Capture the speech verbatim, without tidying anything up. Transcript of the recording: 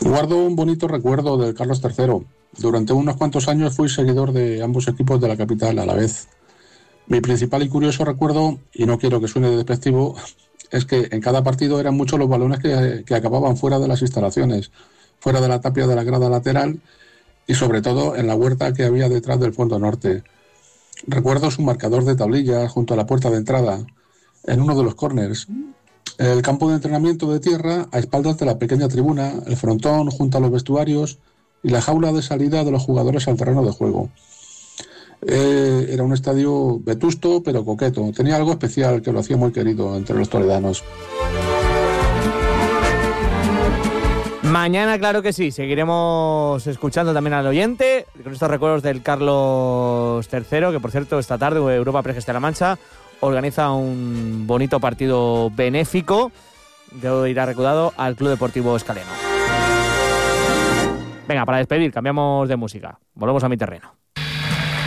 Guardo un bonito recuerdo del Carlos tercero. Durante unos cuantos años fui seguidor de ambos equipos de la capital a la vez. Mi principal y curioso recuerdo, y no quiero que suene despectivo, es que en cada partido eran muchos los balones que, que acababan fuera de las instalaciones, fuera de la tapia de la grada lateral y sobre todo en la huerta que había detrás del fondo norte. Recuerdo su marcador de tablillas junto a la puerta de entrada, en uno de los corners, el campo de entrenamiento de tierra a espaldas de la pequeña tribuna, el frontón junto a los vestuarios y la jaula de salida de los jugadores al terreno de juego. Eh, era un estadio vetusto pero coqueto. Tenía algo especial que lo hacía muy querido entre los toledanos. Mañana, claro que sí, seguiremos escuchando también al oyente con estos recuerdos del Carlos tercero, que por cierto esta tarde Europa Press de la Mancha organiza un bonito partido benéfico, de irá recordado al Club Deportivo Escaleno. Venga, para despedir, cambiamos de música, volvemos a mi terreno.